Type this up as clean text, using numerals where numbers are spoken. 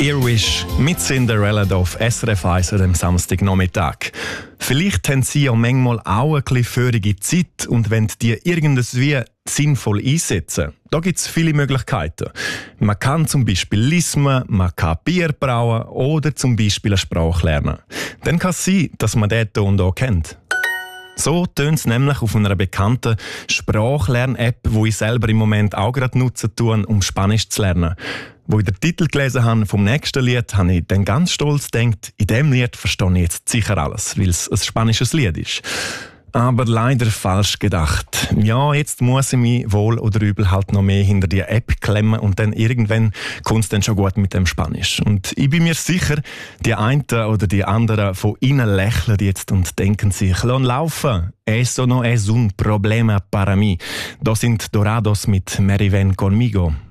Earwish mit Cinderella hier auf SRF 1 am Samstagnachmittag. Vielleicht haben Sie ja manchmal auch ein bisschen feurige Zeit und wollen die irgendwie sinnvoll einsetzen. Da gibt es viele Möglichkeiten. Man kann zum Beispiel lismen, man kann Bier brauen oder zum Beispiel eine Sprache lernen. Dann kann es sein, dass man diesen Ton hier kennt. So tönt es nämlich auf einer bekannten Sprachlern-App, die ich selber im Moment auch gerade nutzen tue, um Spanisch zu lernen. Wo ich den Titel gelesen habe vom nächsten Lied, habe ich dann ganz stolz gedacht, in diesem Lied verstehe ich jetzt sicher alles, weil es ein spanisches Lied ist. Aber leider falsch gedacht. Ja, jetzt muss ich mich wohl oder übel halt noch mehr hinter die App klemmen und dann irgendwann kommt es dann schon gut mit dem Spanisch. Und ich bin mir sicher, die einen oder die anderen von Ihnen lächeln jetzt und denken sich, lass laufen. Eso no es un problema para mí. Das sind Dorados mit Mary Ven conmigo.